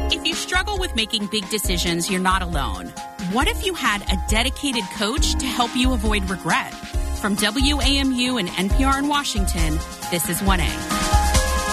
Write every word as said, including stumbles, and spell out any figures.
If you struggle with making big decisions, you're not alone. What if you had a dedicated coach to help you avoid regret? From W A M U and N P R in Washington, this is one A.